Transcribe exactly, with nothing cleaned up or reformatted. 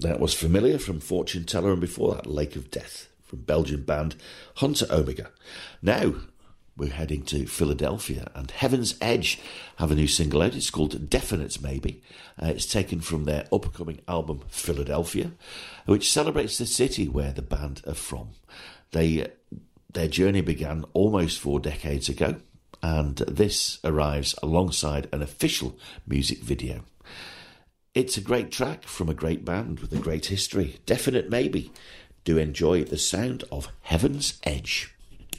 That was Familiar from Fortune Teller, and before that, Lake of Death from Belgian band Hunter Omega. Now we're heading to Philadelphia, and Heaven's Edge have a new single out. It's called Definite Maybe. Uh, it's taken from their upcoming album Philadelphia, which celebrates the city where the band are from. They, their journey began almost four decades ago, and this arrives alongside an official music video. It's a great track from a great band with a great history. Definite Maybe. Do enjoy the sound of Heaven's Edge.